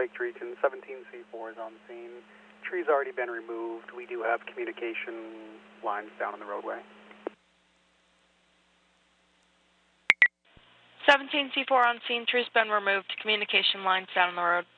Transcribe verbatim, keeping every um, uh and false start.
Lake Dreton, seventeen C four is on scene. Tree's already been removed. We do have communication lines down on the roadway. seventeen C four on scene, tree's been removed, communication lines down on the road.